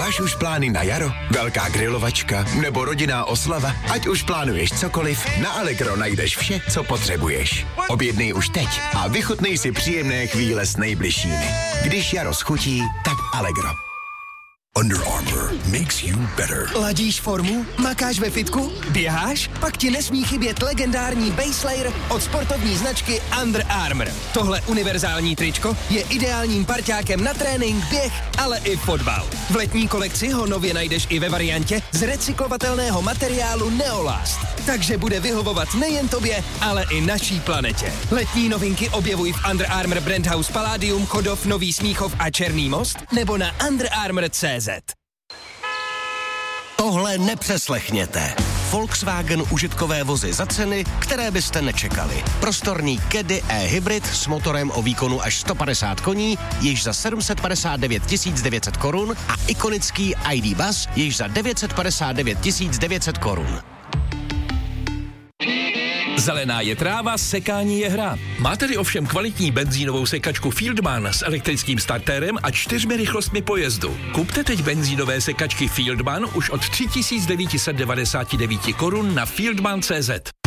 Máš už plány na jaro? Velká grilovačka nebo rodinná oslava? Ať už plánuješ cokoliv, na Allegro najdeš vše, co potřebuješ. Objednej už teď a vychutnej si příjemné chvíle s nejbližšími. Když jaro schutí, tak Allegro. Under Armour makes you better. Ladíš formu? Makáš ve fitku? Běháš? Pak ti nesmí chybět legendární Base Layer od sportovní značky Under Armour. Tohle univerzální tričko je ideálním parťákem na trénink, běh, ale i fotbal. V letní kolekci ho nově najdeš i ve variantě z recyklovatelného materiálu Neolast. Takže bude vyhovovat nejen tobě, ale i naší planetě. Letní novinky objevuj v Under Armour Brand House Palladium, Chodov, Nový Smíchov a Černý Most nebo na UnderArmour.cz. Tohle nepřeslechněte. Volkswagen užitkové vozy za ceny, které byste nečekali. Prostorný Caddy e-hybrid s motorem o výkonu až 150 koní, již za 759 900 korun a ikonický ID Buzz již za 959 900 korun. Zelená je tráva, sekání je hra. Má tedy ovšem kvalitní benzínovou sekačku Fieldman s elektrickým startérem a 4 rychlostmi pojezdu. Kupte teď benzínové sekačky Fieldman už od 3999 korun na fieldman.cz.